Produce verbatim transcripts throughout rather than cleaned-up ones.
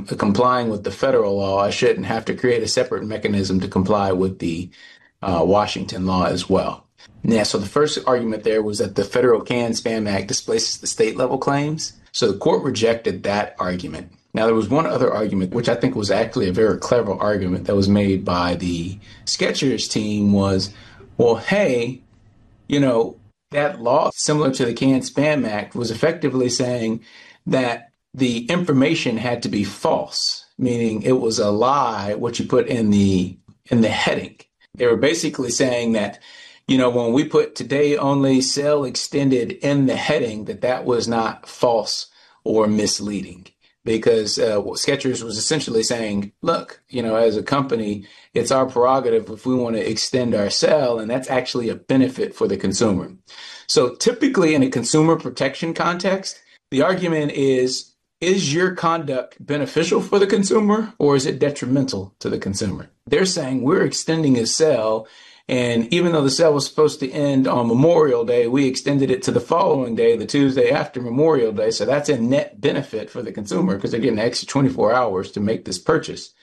com- complying with the federal law, I shouldn't have to create a separate mechanism to comply with the uh, Washington law as well. Yeah, so the first argument there was that the Federal Can-Spam Act displaces the state level claims. So the court rejected that argument. Now, there was one other argument, which I think was actually a very clever argument that was made by the Skechers team was, well, hey, you know, that law, similar to the Can-Spam Act, was effectively saying that the information had to be false, meaning it was a lie what you put in the in the heading. They were basically saying that, you know, when we put today only sale extended in the heading, that that was not false or misleading. Because uh, Skechers was essentially saying, look, you know, as a company, it's our prerogative if we want to extend our sale, and that's actually a benefit for the consumer. So typically in a consumer protection context, the argument is, is your conduct beneficial for the consumer or is it detrimental to the consumer? They're saying we're extending a sale, and even though the sale was supposed to end on Memorial Day, we extended it to the following day, the Tuesday after Memorial Day. So that's a net benefit for the consumer because they're getting an extra twenty-four hours to make this purchase.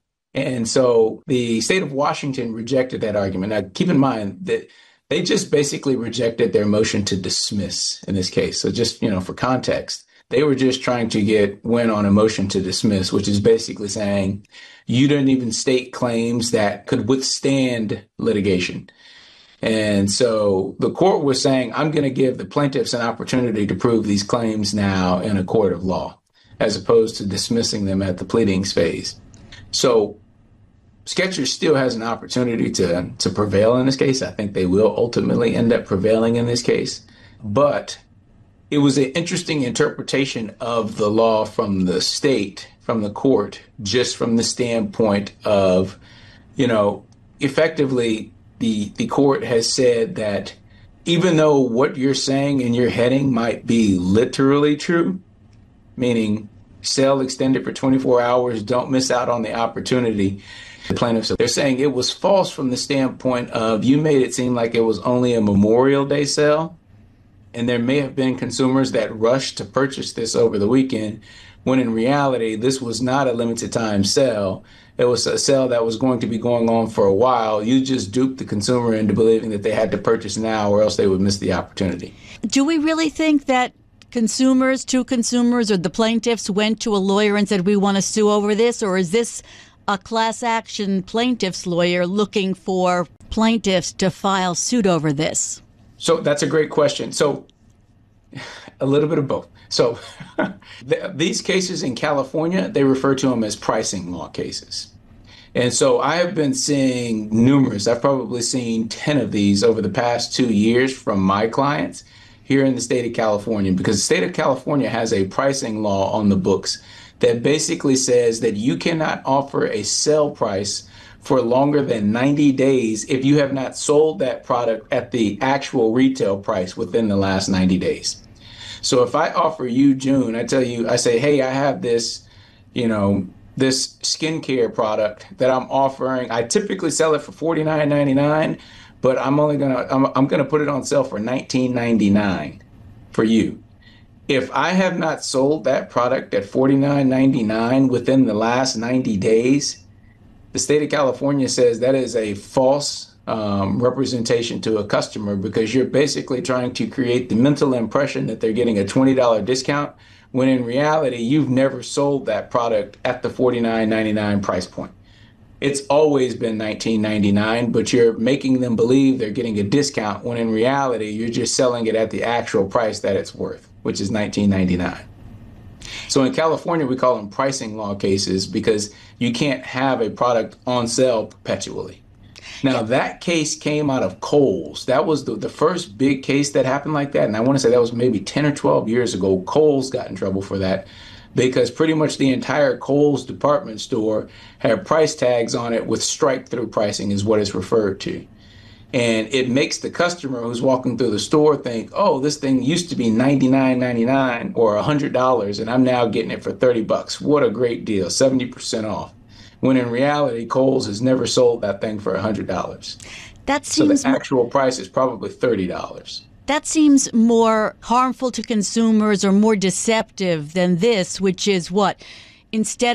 And so the state of Washington rejected that argument. Now, keep in mind that they just basically rejected their motion to dismiss in this case. So just, you know, for context, they were just trying to get win on a motion to dismiss, which is basically saying you didn't even state claims that could withstand litigation. And so the court was saying, I'm going to give the plaintiffs an opportunity to prove these claims now in a court of law, as opposed to dismissing them at the pleadings phase. So Skechers still has an opportunity to, to prevail in this case. I think they will ultimately end up prevailing in this case. But it was an interesting interpretation of the law from the state, from the court, just from the standpoint of, you know, effectively the the court has said that even though what you're saying in your heading might be literally true, meaning sale extended for twenty-four hours, don't miss out on the opportunity. The plaintiffs, they're saying it was false from the standpoint of you made it seem like it was only a Memorial Day sale. And there may have been consumers that rushed to purchase this over the weekend, when in reality, this was not a limited time sale. It was a sale that was going to be going on for a while. You just duped the consumer into believing that they had to purchase now or else they would miss the opportunity. Do we really think that consumers, two consumers, or the plaintiffs went to a lawyer and said, we want to sue over this? Or is this a class action plaintiff's lawyer looking for plaintiffs to file suit over this? So that's a great question. So a little bit of both. So th- these cases in California, they refer to them as pricing law cases. And so I have been seeing numerous, I've probably seen ten of these over the past two years from my clients here in the state of California, because the state of California has a pricing law on the books that basically says that you cannot offer a sale price for longer than ninety days if you have not sold that product at the actual retail price within the last ninety days. So if I offer you, June, I tell you, I say, hey, I have this, you know, this skincare product that I'm offering. I typically sell it for forty-nine ninety-nine, but I'm only gonna I'm, I'm gonna put it on sale for nineteen ninety-nine for you. If I have not sold that product at forty-nine ninety-nine within the last ninety days, the state of California says that is a false um, representation to a customer, because you're basically trying to create the mental impression that they're getting a twenty dollars discount, when in reality, you've never sold that product at the forty-nine ninety-nine price point. It's always been nineteen ninety-nine, but you're making them believe they're getting a discount, when in reality, you're just selling it at the actual price that it's worth, which is nineteen ninety-nine. So in California, we call them pricing law cases because you can't have a product on sale perpetually. Now, that case came out of Kohl's. That was the, the first big case that happened like that. And I want to say that was maybe ten or twelve years ago. Kohl's got in trouble for that because pretty much the entire Kohl's department store had price tags on it with strike-through pricing is what it's referred to. And it makes the customer who's walking through the store think, oh, this thing used to be ninety-nine ninety-nine or one hundred dollars, and I'm now getting it for thirty bucks. What a great deal, seventy percent off. When in reality, Kohl's has never sold that thing for one hundred dollars. That seems so the actual price is probably thirty dollars. That seems more harmful to consumers or more deceptive than this, which is what? Instead